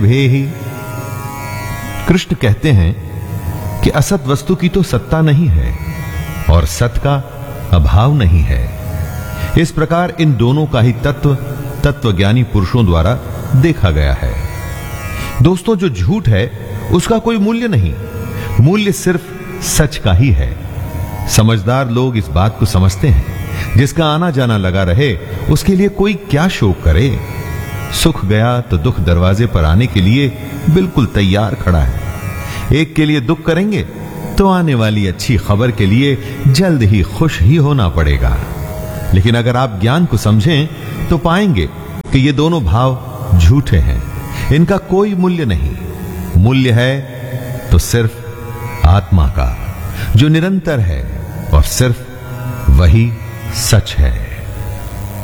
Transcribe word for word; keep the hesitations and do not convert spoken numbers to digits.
भेहि। कृष्ण कहते हैं कि असत वस्तु की तो सत्ता नहीं है और सत का अभाव नहीं है। इस प्रकार इन दोनों का ही तत्व तत्वज्ञानी पुरुषों द्वारा देखा गया है। दोस्तों, जो झूठ है उसका कोई मूल्य नहीं, मूल्य सिर्फ सच का ही है। समझदार लोग इस बात को समझते हैं। जिसका आना जाना लगा रहे उसके लिए कोई क्या शोक करे। सुख गया तो दुख दरवाजे पर आने के लिए बिल्कुल तैयार खड़ा है। एक के लिए दुख करेंगे तो आने वाली अच्छी खबर के लिए जल्द ही खुश ही होना पड़ेगा। लेकिन अगर आप ज्ञान को समझें तो पाएंगे कि ये दोनों भाव झूठे हैं। इनका कोई मूल्य नहीं। मूल्य है तो सिर्फ आत्मा का, जो निरंतर है और सिर्फ वही सच है।